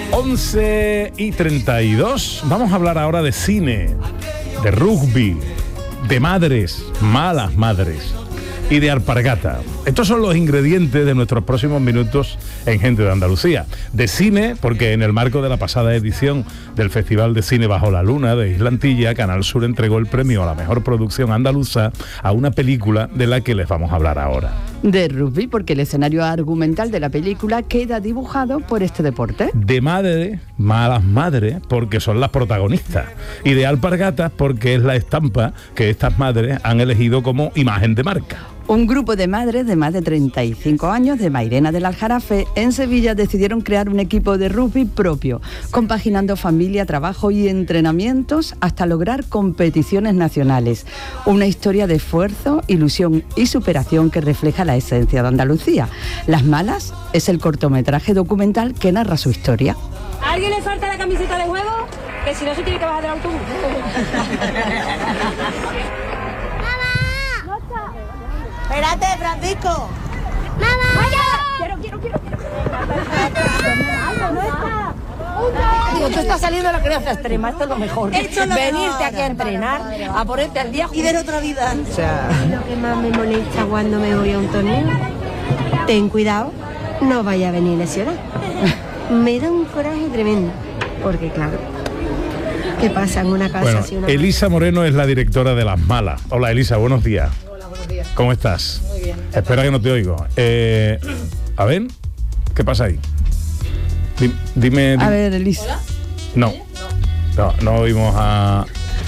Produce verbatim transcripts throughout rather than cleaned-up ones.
once y treinta y dos. Vamos a hablar ahora de cine, de rugby, de madres, malas madres y de alpargata. Estos son los ingredientes de nuestros próximos minutos en Gente de Andalucía. De cine, porque en el marco de la pasada edición del Festival de Cine Bajo la Luna de Islantilla, Canal Sur entregó el premio a la mejor producción andaluza a una película de la que les vamos a hablar ahora. De rugby, porque el escenario argumental de la película queda dibujado por este deporte. De madre, malas madres, porque son las protagonistas. Y de alpargatas, porque es la estampa que estas madres han elegido como imagen de marca. Un grupo de madres de más de treinta y cinco años de Mairena del Aljarafe en Sevilla decidieron crear un equipo de rugby propio, compaginando familia, trabajo y entrenamientos hasta lograr competiciones nacionales. Una historia de esfuerzo, ilusión y superación que refleja la esencia de Andalucía. Las Malas es el cortometraje documental que narra su historia. ¿A alguien le falta la camiseta de juego? Que si no se tiene que bajar del autobús. Espérate, Francisco. ¡Mamá! ¡Vaya! Quiero, quiero, quiero, quiero. Digo, tú estás saliendo de la crianza extrema, esto es lo mejor. Esto es lo Venirte mejor. Aquí a entrenar, a ponerte al día y ver otra vida. O sea... Lo que más me molesta cuando me voy a un torneo, ten cuidado, no vaya a venir lesionado. Me da un coraje tremendo, porque claro, ¿qué pasa en una casa bueno, así? Una Elisa Moreno es la directora de Las Malas. Hola, Elisa, buenos días. ¿Cómo estás? Muy bien. Espera que no te oigo. Eh, a ver, ¿qué pasa ahí? Dime, dime. A ver, Elisa. ¿Hola? No, no, no oímos a,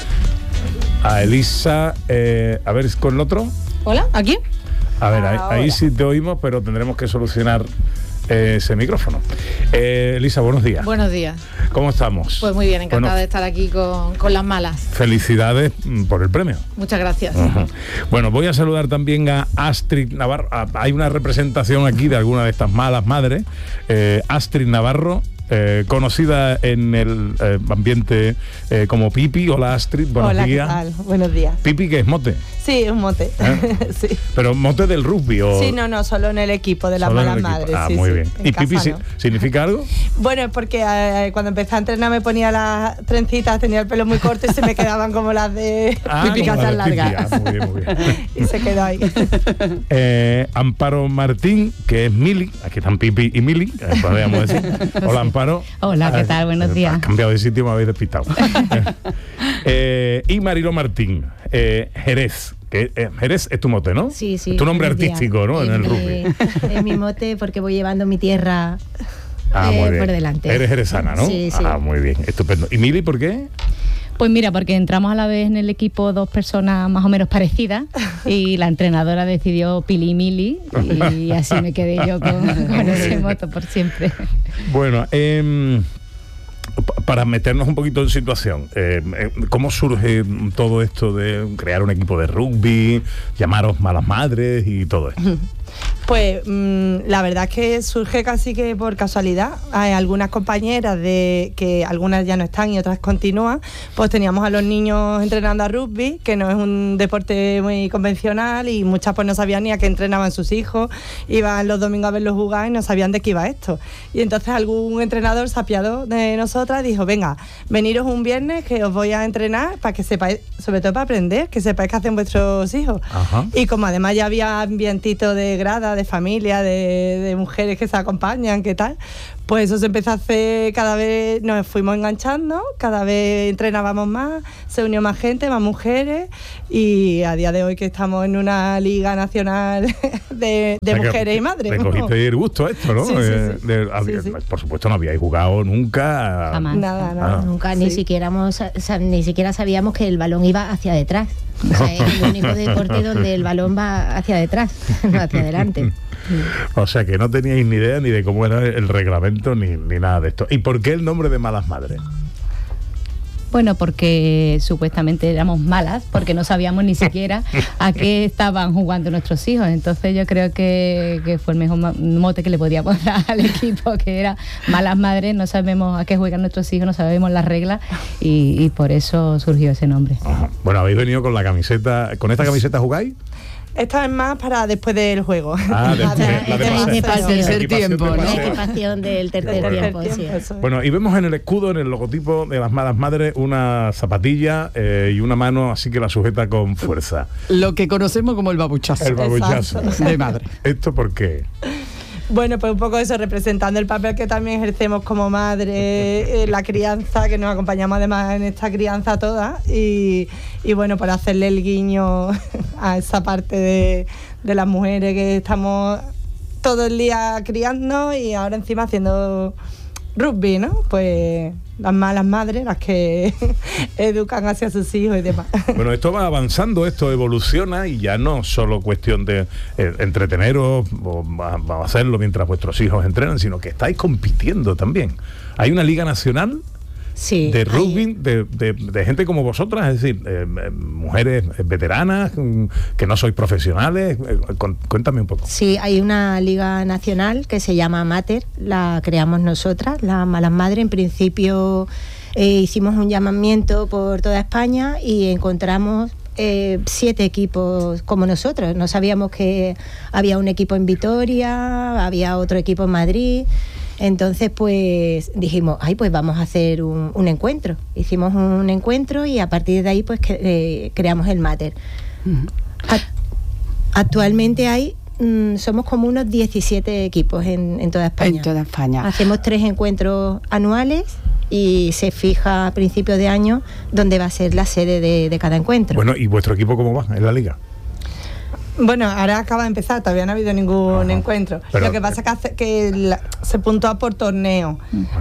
a Elisa. Eh, a ver, ¿con el otro? ¿Hola? ¿Aquí? A ver, ahí, ahí sí te oímos, pero tendremos que solucionar eh, ese micrófono. Eh, Elisa, buenos días. Buenos días. ¿Cómo estamos? Pues muy bien, encantada Bueno, de estar aquí con, con Las Malas. felicidades por el premio. Muchas gracias. Uh-huh. Bueno, voy a saludar también a Astrid Navarro. Ah, hay una representación aquí de alguna de estas malas madres. Eh, Astrid Navarro, eh, conocida en el eh, ambiente eh, como Pipi. Hola, Astrid, buenos Hola, días. ¿qué tal? Buenos días. Pipi, ¿qué es mote? Sí, un mote. ¿Eh? Sí. Pero mote del rugby o... Sí, no, no, solo en el equipo de las solo en malas el equipo. madres. Ah, sí, muy sí, bien. en ¿Y casa Pipi si- no. significa algo? Bueno, es porque eh, cuando empecé a entrenar me ponía las trencitas, tenía el pelo muy corto y se me quedaban como las de Ah, Pipi como Casas la de Pipi. largas. Ah, muy bien, muy bien. Y se quedó ahí. Eh, Amparo Martín, que es Mili. Aquí están Pipi y Mili, eh, podríamos decir. Hola, Amparo. Hola, ¿qué Ah, tal? Buenos eh, días. Has cambiado de sitio, me habéis despistado. eh, y Marilo Martín, eh, Jerez. Que, eh, Jerez es tu mote, ¿no? Sí, sí. Es tu nombre buenos días. artístico, ¿no? Es en el mi- rugby. Es mi mote porque voy llevando mi tierra Ah, eh, muy bien. por delante. Eres jerezana, ¿no? Sí, sí. Ah, muy bien, estupendo. ¿Y Mili por qué? Pues mira, porque entramos a la vez en el equipo dos personas más o menos parecidas y la entrenadora decidió Pili y Mili y así me quedé yo con, con ese moto por siempre. Bueno, eh, para meternos un poquito en situación, eh, ¿cómo surge todo esto de crear un equipo de rugby, llamaros malas madres y todo esto? Pues mmm, la verdad es que surge casi que por casualidad. Hay algunas compañeras de que algunas ya no están y otras continúan, pues teníamos a los niños entrenando a rugby, que no es un deporte muy convencional y muchas pues no sabían ni a qué entrenaban sus hijos, iban los domingos a verlos jugar y no sabían de qué iba esto. Y entonces algún entrenador se apiadó de nosotras y dijo, venga, veniros un viernes que os voy a entrenar para que sepáis, sobre todo para aprender, que sepáis qué hacen vuestros hijos. Ajá. Y como además ya había ambientito de grada, de familia, de, de mujeres que se acompañan, ¿qué tal? Pues eso se empezó a hacer, cada vez nos fuimos enganchando, cada vez entrenábamos más, se unió más gente, más mujeres y a día de hoy que estamos en una liga nacional de, de O sea que mujeres y madres. Le ¿no? cogiste el gusto a esto, ¿no? Sí, sí, Eh, sí. de- Sí, sí. Por supuesto no habíais jugado nunca. Jamás. Nada, nada. Ah. Nunca, ni Sí. siquiera hemos- o sea, ni siquiera sabíamos que el balón iba hacia detrás. O sea, es el único deporte donde el balón va hacia detrás, no hacia adelante. O sea que no teníais ni idea ni de cómo era el reglamento ni, ni nada de esto. ¿Y por qué el nombre de Malas Madres? Bueno, porque supuestamente éramos malas, porque no sabíamos ni siquiera a qué estaban jugando nuestros hijos. Entonces yo creo que, que fue el mejor ma- mote que le podíamos dar al equipo, que era malas madres, no sabemos a qué juegan nuestros hijos, no sabemos las reglas y, y por eso surgió ese nombre. Ajá. Bueno, habéis venido con la camiseta. ¿Con esta camiseta jugáis? Esta es más para después del juego. Ah, de, de, la de También de paseo. paseo. Tercer tiempo, de ¿no? La paseo. equipación del tercer Bueno. tiempo, sí. eso es. Bueno, y vemos en el escudo, en el logotipo de las malas madres, una zapatilla eh, y una mano así que la sujeta con fuerza. Lo que conocemos como el babuchazo. El babuchazo. Exacto. De madre. ¿Esto por qué? Bueno, pues un poco eso, representando el papel que también ejercemos como madre, eh, la crianza, que nos acompañamos además en esta crianza toda, y, y bueno, para hacerle el guiño a esa parte de, de las mujeres que estamos todo el día criando y ahora encima haciendo rugby, ¿no? Pues las malas madres, las que educan hacia sus hijos y demás. Bueno, esto va avanzando, esto evoluciona y ya no solo cuestión de eh, entreteneros o va, va a hacerlo mientras vuestros hijos entrenan, sino que estáis compitiendo también. Hay una liga nacional Sí, de rugby, hay- de, de- de gente como vosotras, es decir, eh, eh, mujeres veteranas, mm, que no sois profesionales. Eh, con- cuéntame un poco. Sí, hay una liga nacional que se llama Mater, la creamos nosotras, las Malas Madres. En principio eh, hicimos un llamamiento por toda España y encontramos eh, siete equipos como nosotros. No sabíamos que había un equipo en Vitoria, había otro equipo en Madrid. Entonces, pues dijimos, ay, pues vamos a hacer un, un encuentro. Hicimos un encuentro y a partir de ahí, pues que, eh, creamos el Mater. Act- Actualmente hay, mm, somos como unos diecisiete equipos en, en toda España. En toda España. Hacemos tres encuentros anuales y se fija a principios de año dónde va a ser la sede de, de cada encuentro. Bueno, ¿y vuestro equipo cómo va en la liga? Bueno, ahora acaba de empezar, todavía no ha habido ningún Ajá. encuentro. Pero- Lo que pasa es que, hace- que la- se puntúa por torneo.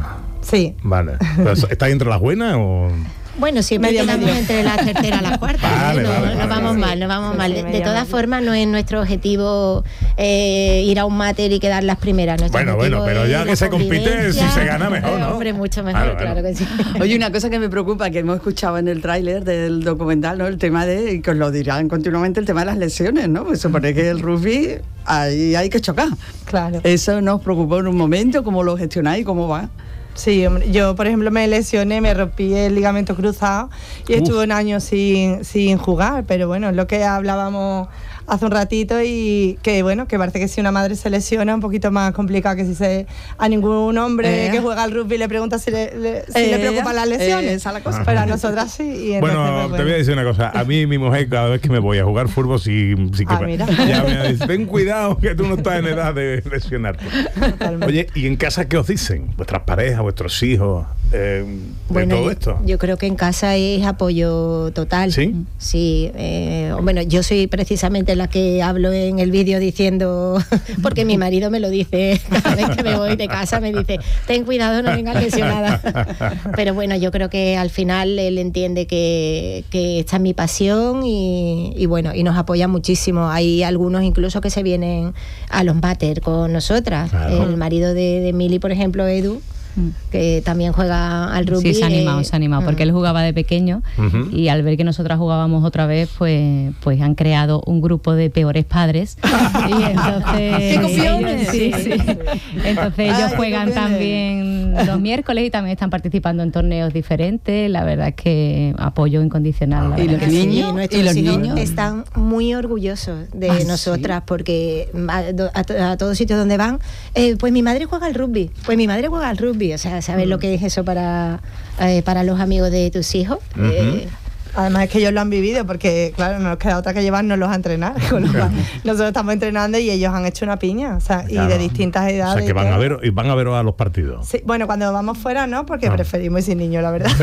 Sí. Vale. Pero, ¿estáis entre las buenas o...? Bueno, siempre Medio, quedamos medio. entre la tercera y la cuarta. Vale, ¿eh? No, vale, no vale, vamos vale. mal, no vamos Sí, mal. sí, De, de medio, todas medio. formas, no es nuestro objetivo eh, ir a un Mater y quedar las primeras. Nuestro Bueno, objetivo bueno, pero es ya la que se compite, convivencia. si se gana, mejor, ¿no? Hombre, mucho mejor, Claro, claro, claro. que sí. Oye, una cosa que me preocupa, que hemos escuchado en el tráiler del documental, ¿no? El tema de, y que os lo dirán continuamente, el tema de las lesiones, ¿no? Pues supone que el rugby, ahí hay que chocar. Claro. Eso nos preocupó en un momento, ¿cómo lo gestionáis? ¿Cómo va? Sí, hombre, yo por ejemplo me lesioné, me rompí el ligamento cruzado y Uf. estuve un año sin, sin jugar, pero bueno, es lo que hablábamos hace un ratito y que bueno, que parece que si una madre se lesiona es un poquito más complicado que si se a ningún hombre Eh. que juega al rugby le pregunta si le, le- si Eh, le preocupan las lesiones. eh, esa es la cosa. Pero a nosotras sí. Y entonces, Bueno, pues, te voy a decir una cosa. A mí, mi mujer, cada vez que me voy a jugar fútbol, sí, sí que Ah, me- mira. ya me dice, ten cuidado que tú no estás en edad de lesionarte. Totalmente. Oye, ¿y en casa qué os dicen? ¿Vuestras parejas, vuestros hijos? Eh, de Bueno, todo yo, esto. yo creo que en casa es apoyo total. ¿Sí? Sí. eh, bueno, yo soy precisamente la que hablo en el vídeo diciendo, porque mi marido me lo dice cada vez que me voy de casa, me dice, ten cuidado, no vengas lesionada. Pero bueno, yo creo que al final él entiende que, que esta es mi pasión y, y bueno, y nos apoya muchísimo. Hay algunos incluso que se vienen a los Mater con nosotras. Claro. El marido de, de Mili, por ejemplo, Edu, que también juega al rugby. Sí, se ha animado, eh, se ha animado, porque mm. él jugaba de pequeño Ujú. y al ver que nosotras jugábamos otra vez, pues, pues han creado un grupo de peores padres. Y entonces, ¡Qué copiones! sí, sí. Entonces ellos Ay, qué juegan copiones. también los miércoles y también están participando en torneos diferentes. La verdad es que apoyo incondicional. La ¿Y verdad los que sí. niños? Sí, nuestros ¿Y los hijos niños? están muy orgullosos de ¿Ah, sí? nosotras porque a, do- a to- a todos sitios donde van, eh, pues mi madre juega al rugby, pues mi madre juega al rugby, o sea, ¿sabes lo que es eso para, eh, para los amigos de tus hijos? Eh, Además es que ellos lo han vivido porque, claro, no nos queda otra que llevarnoslos a entrenar. Con lo cual, nosotros estamos entrenando y ellos han hecho una piña, o sea, y Claro. de distintas edades. O sea, que y van a todo. ver, y van a ver a los partidos. Sí, bueno, cuando vamos fuera no, porque Ah. preferimos ir sin niños, la verdad.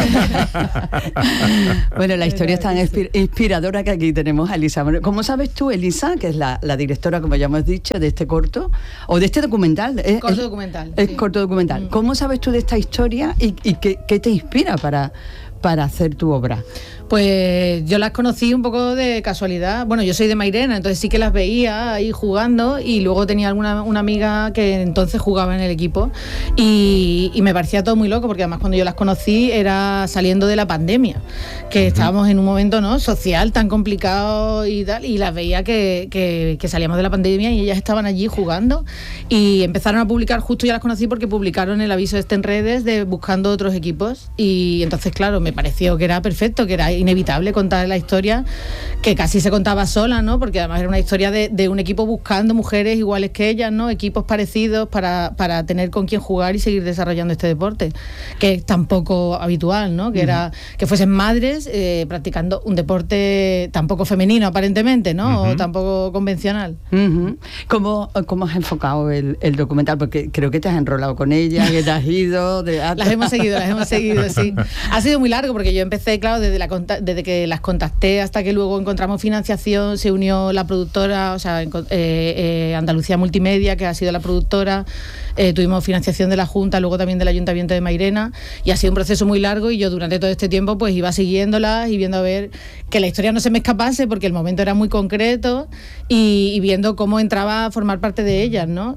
Bueno, la historia es tan inspi- inspiradora que aquí tenemos a Elisa. Bueno, ¿cómo sabes tú, Elisa, que es la, la directora, como ya hemos dicho, de este corto, o de este documental? Es, Corto es- documental, Es sí. corto documental. Mm. ¿Cómo sabes tú de esta historia y, y qué, qué te inspira para, para hacer tu obra? Pues yo las conocí un poco de casualidad. Bueno, yo soy de Mairena, entonces sí que las veía ahí jugando y luego tenía alguna una amiga que entonces jugaba en el equipo y, y me parecía todo muy loco porque además cuando yo las conocí era saliendo de la pandemia, que estábamos en un momento no social tan complicado y tal, y las veía que, que, que salíamos de la pandemia y ellas estaban allí jugando y empezaron a publicar, justo ya las conocí porque publicaron el aviso este en redes de buscando otros equipos y entonces claro, me me pareció que era perfecto, que era inevitable contar la historia, que casi se contaba sola, ¿no? Porque además era una historia de, de un equipo buscando mujeres iguales que ellas, ¿no? Equipos parecidos para, para tener con quién jugar y seguir desarrollando este deporte, que es tan poco habitual, ¿no? Que uh-huh. era que fuesen madres eh, practicando un deporte tampoco femenino aparentemente, ¿no? Uh-huh. O tampoco convencional. Uh-huh. ¿Cómo, ¿Cómo has enfocado el, el documental? Porque creo que te has enrolado con ella, que te has ido... De... Las hemos seguido, las hemos seguido, sí. Ha sido muy largo porque yo empecé, claro, desde, la, desde que las contacté hasta que luego encontramos financiación, se unió la productora, o sea, eh, eh, Andalucía Multimedia, que ha sido la productora, eh, tuvimos financiación de la Junta, luego también del Ayuntamiento de Mairena, y ha sido un proceso muy largo y yo durante todo este tiempo pues iba siguiéndolas y viendo a ver que la historia no se me escapase porque el momento era muy concreto y, y viendo cómo entraba a formar parte de ellas, ¿no?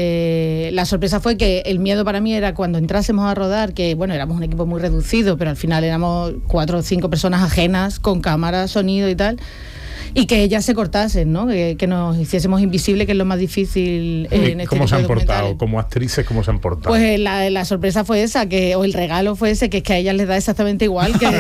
Eh, la sorpresa fue que el miedo para mí era cuando entrásemos a rodar, que bueno, éramos un equipo muy reducido, pero al final éramos cuatro o cinco personas ajenas con cámara, sonido y tal, y que ellas se cortasen, ¿no? Que, que nos hiciésemos invisibles, que es lo más difícil eh, en este ¿Cómo se han portado? documentales. Como actrices, ¿cómo se han portado? Pues la, la sorpresa fue esa, que o el regalo fue ese, que es que a ellas les da exactamente igual que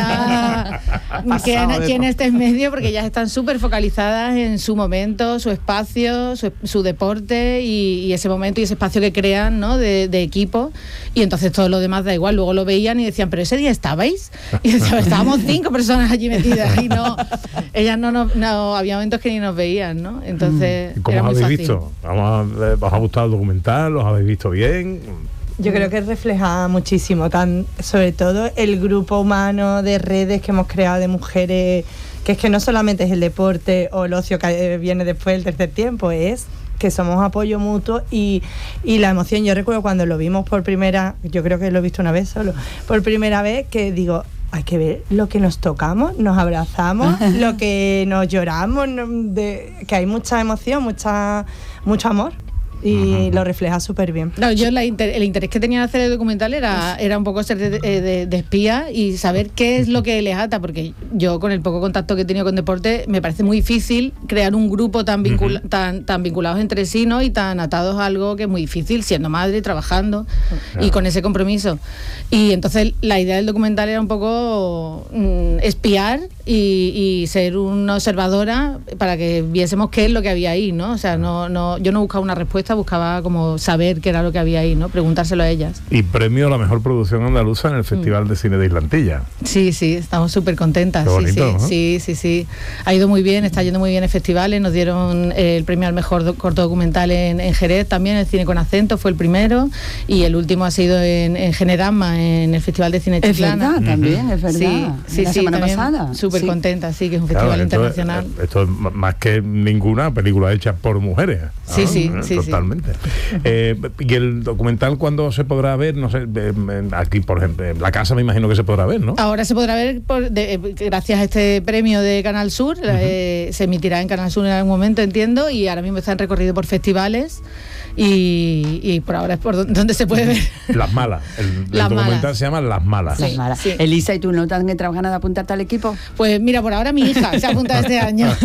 haya que quien esté en medio, porque ellas están súper focalizadas en su momento, su espacio, su, su deporte y, y ese momento y ese espacio que crean, ¿no? De, de equipo, y entonces todo lo demás da igual. Luego lo veían y decían, pero ese día estabais, y decían, estábamos cinco personas allí metidas y no, ellas no nos No, había momentos que ni nos veían, ¿no? Entonces, ¿cómo era os muy habéis fácil. visto? ¿Os ha gustado el documental? ¿Os habéis visto bien? Yo creo que refleja muchísimo, tan, sobre todo el grupo humano de redes que hemos creado de mujeres, que es que no solamente es el deporte o el ocio que viene después del tercer tiempo, es que somos apoyo mutuo y, y la emoción. Yo recuerdo cuando lo vimos por primera, yo creo que lo he visto una vez solo, por primera vez, que digo, hay que ver lo que nos tocamos, nos abrazamos, lo que nos lloramos, de, que hay mucha emoción, mucha, mucho amor. Y uh-huh. lo refleja súper bien. No, yo la inter, el interés que tenía de hacer el documental era, era un poco ser de, de, de espía y saber qué es lo que les ata, porque yo con el poco contacto que he tenido con deporte me parece muy difícil crear un grupo tan, vincula, uh-huh. tan, tan vinculados entre sí, ¿no? Y tan atados a algo que es muy difícil, siendo madre, trabajando uh-huh. y con ese compromiso. Y entonces la idea del documental era un poco mm, espiar y, y ser una observadora para que viésemos qué es lo que había ahí, ¿no? O sea, no, no, yo no buscaba una respuesta, buscaba como saber qué era lo que había ahí, ¿no? Preguntárselo a ellas. Y premio a la mejor producción andaluza en el Festival mm. de Cine de Islantilla. Sí, sí, estamos súper contentas. Qué bonito, sí, ¿no? sí, sí, sí. Ha ido muy bien, está yendo muy bien en festivales. Nos dieron eh, el premio al mejor do- corto documental en, en Jerez también, el Cine con Acento fue el primero, y el último ha sido en, en Generama, en el Festival de Cine Chiclana. Es verdad, también, es verdad. Sí, sí, la sí, semana pasada. Súper sí. contenta, sí, que es un Claro, festival esto internacional. Es, esto es más que ninguna película hecha por mujeres. Sí, ¿no? sí, eh, sí. Totalmente. Sí. Eh, y el documental, ¿cuándo se podrá ver? No sé, aquí, por ejemplo, en la casa me imagino que se podrá ver, ¿no? Ahora se podrá ver por, de, gracias a este premio de Canal Sur, uh-huh. eh, se emitirá en Canal Sur en algún momento, entiendo, y ahora mismo está en recorrido por festivales. Y, y por ahora es por donde, donde se puede ver. Las Malas. El, el Las documental Malas. se llama Las Malas. Las Malas. Sí. Elisa, ¿y tú no te han entrado ganas de apuntarte al equipo? Pues mira, por ahora mi hija se ha apuntado este año.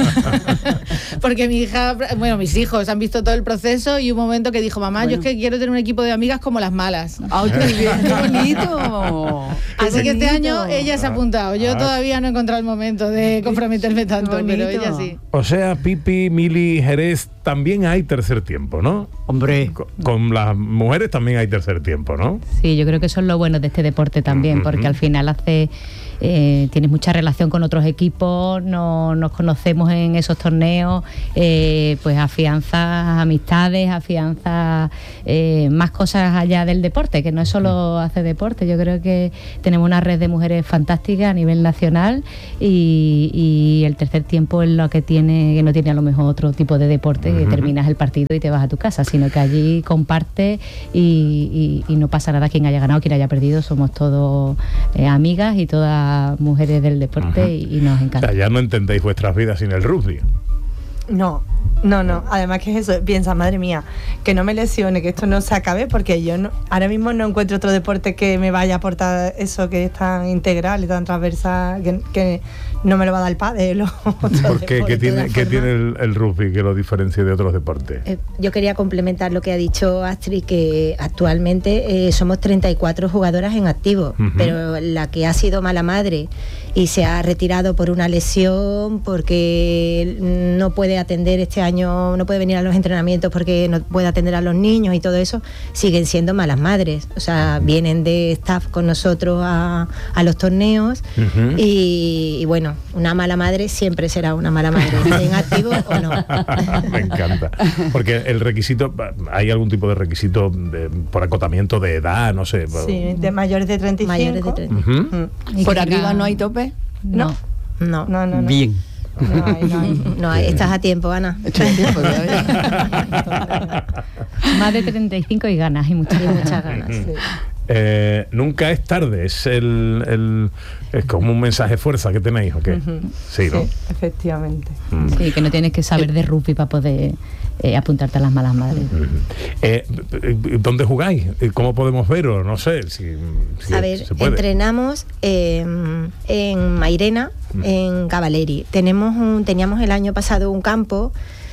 Porque mi hija, bueno, mis hijos han visto todo el proceso y un momento que dijo, mamá, bueno. yo es que quiero tener un equipo de amigas como Las Malas. ¡Ay, qué bien! ¡Qué bonito! Así qué que este bonito. año ella se ha apuntado. Yo ah. todavía no he encontrado el momento de comprometerme tanto, pero ella sí. O sea, Pipi, Mili, Jerez, también hay tercer tiempo, ¿no? Hombre. Con, con las mujeres también hay tercer tiempo, ¿no? Sí, yo creo que eso es lo bueno de este deporte también, uh-huh. porque al final hace... Eh, tienes mucha relación con otros equipos, no, nos conocemos en esos torneos, eh, pues afianzas amistades, afianzas eh, más cosas allá del deporte, que no es solo hacer deporte. Yo creo que tenemos una red de mujeres fantástica a nivel nacional y, y el tercer tiempo es lo que tiene, que no tiene a lo mejor otro tipo de deporte, uh-huh. que terminas el partido y te vas a tu casa, sino que allí compartes y, y, y no pasa nada quien haya ganado, quien haya perdido, somos todos eh, amigas y todas mujeres del deporte uh-huh. y, y nos encanta. O sea, ya no entendéis vuestras vidas sin el rugby. No, No, no, además que es eso, piensa, madre mía, que no me lesione, que esto no se acabe, porque yo no, ahora mismo no encuentro otro deporte que me vaya a aportar eso que es tan integral y tan transversal, que, que no me lo va a dar el pádel. ¿Por qué? ¿Qué tiene, ¿qué tiene el, el rugby que lo diferencia de otros deportes? Eh, yo quería complementar lo que ha dicho Astrid, que actualmente eh, somos treinta y cuatro jugadoras en activo, uh-huh. pero la que ha sido mala madre y se ha retirado por una lesión, porque no puede atender este año, no puede venir a los entrenamientos porque no puede atender a los niños y todo eso, siguen siendo malas madres. O sea, vienen de staff con nosotros a, a los torneos uh-huh. y, y bueno, una mala madre siempre será una mala madre, en activo o no. Me encanta. Porque el requisito, ¿hay algún tipo de requisito de, por acotamiento de edad? No sé. Sí, de mayores de treinta y cinco. Mayores de treinta. Uh-huh. ¿Y por arriba no hay tope? No. No, no, no. no. Bien. No, hay, no, hay. no hay. Estás a tiempo, Ana. Estoy a tiempo, Más de treinta y cinco y ganas, y muchas, y muchas ganas. Sí. Eh, nunca es tarde, es el, el es como un mensaje de fuerza que tenéis, ¿o qué? Uh-huh. Sí, ¿no? Sí, efectivamente. Mm. Sí, que no tienes que saber de rugby para poder eh, apuntarte a las malas madres. Uh-huh. eh, ¿Dónde jugáis? ¿Cómo podemos veros? No sé si, si a ver, se puede. Entrenamos eh, en Mairena, uh-huh. en Cavaleri. Tenemos un, teníamos el año pasado un campo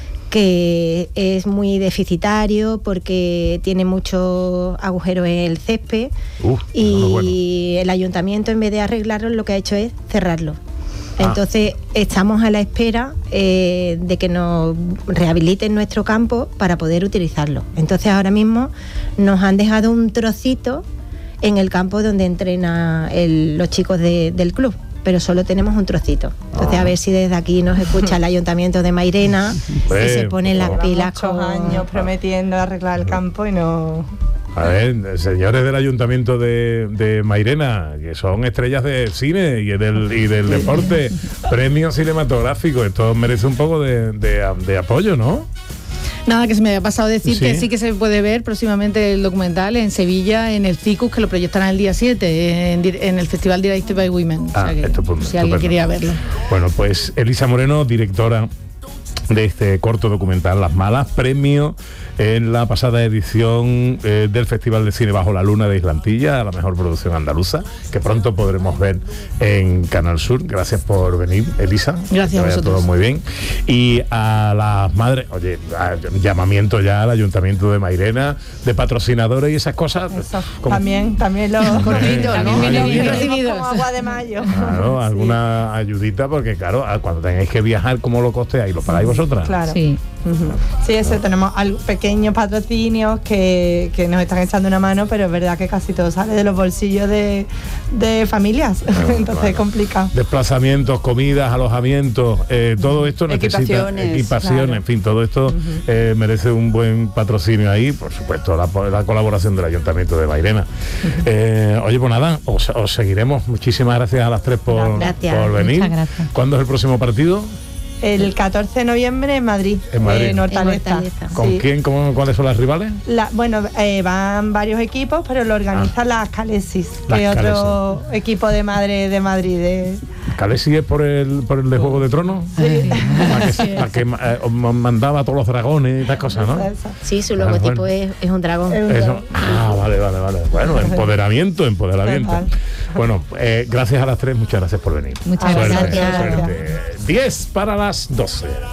que es muy deficitario porque tiene muchos agujeros en el césped uh, y no, bueno. el ayuntamiento, en vez de arreglarlo, lo que ha hecho es cerrarlo. Entonces ah. estamos a la espera eh, de que nos rehabiliten nuestro campo para poder utilizarlo. Entonces ahora mismo nos han dejado un trocito en el campo donde entrenan el, los chicos de, del club, pero solo tenemos un trocito. Entonces, a ver si desde aquí nos escucha el ayuntamiento de Mairena y se ponen las pilas con años prometiendo arreglar el campo y no... A ver, señores del ayuntamiento de, de Mairena, que son estrellas del cine y del, y del deporte, premios cinematográficos, esto merece un poco de, de, de apoyo, ¿no? Nada, que se me había pasado decir sí. que sí que se puede ver próximamente el documental en Sevilla, en el CICUS, que lo proyectarán el día siete, en, en el Festival Directed by Women. Ah, o sea que, estupendo, si alguien estupendo. quería verlo. Bueno, pues Elisa Moreno, directora de este corto documental Las Malas, premio en la pasada edición eh, del Festival de Cine Bajo la Luna de Islantilla, a la mejor producción andaluza, que pronto podremos ver en Canal Sur. Gracias por venir, Elisa. Gracias a vosotros. Todo muy bien. Y a las madres, oye, a, llamamiento ya al Ayuntamiento de Mairena, de patrocinadores y esas cosas. Eso, también, también los cortitos, también vienen bien recibidos. Como agua de mayo. Claro, sí. alguna ayudita, porque claro, cuando tengáis que viajar, ¿cómo lo costeáis? ¿Lo pagáis vosotras? Claro. Sí. Uh-huh. Sí, eso, tenemos algo, pequeños patrocinios que, que nos están echando una mano, pero es verdad que casi todo sale de los bolsillos de, de familias, bueno, entonces bueno. es complicado. Desplazamientos, comidas, alojamientos, eh, todo esto necesita equipaciones, equipaciones, claro. en fin, todo esto uh-huh. eh, merece un buen patrocinio ahí, por supuesto, la, la colaboración del Ayuntamiento de Mairena. Uh-huh. eh, oye, pues nada, os, os seguiremos. Muchísimas gracias a las tres por, por venir. Muchas gracias. ¿Cuándo es el próximo partido? El catorce de noviembre en Madrid, en Madrid. En Hortaleza. En Hortaleza. ¿Con sí. quién? Cómo, ¿Cuáles son las rivales? La, bueno, eh, van varios equipos, pero lo organiza ah. las Calesis, las que es otro Calesis. Equipo de madre de Madrid. De... ¿Calesis es por el, por el de Juego de Tronos? Sí. Para que, para que eh, mandaba a todos los dragones y estas cosas, ¿no? Sí, su logotipo ah, bueno. es, es un dragón. Es un Eso. Ah, vale, vale, vale. Bueno, empoderamiento, empoderamiento. Bueno, eh, gracias a las tres, muchas gracias por venir. Muchas suerte, gracias. Suerte. diez para las doce.